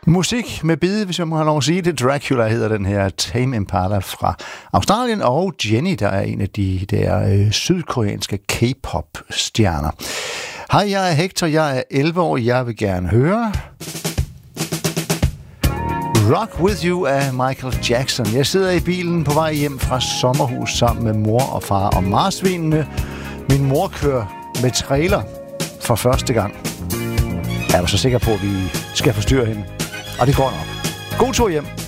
Musik med bide, hvis jeg må have lov at sige det. Dracula hedder den her, Tame Impala fra Australien, og Jenny, der er en af de der sydkoreanske K-pop-stjerner. Hej, jeg er Hector, jeg er 11 år, jeg vil gerne høre Rock With You af Michael Jackson. Jeg sidder i bilen på vej hjem fra sommerhus sammen med mor og far og marsvinene. Min mor kører med trailer for første gang. Jeg er så sikker på, at vi skal forstyrre hende. Og det går nok. God tur hjem.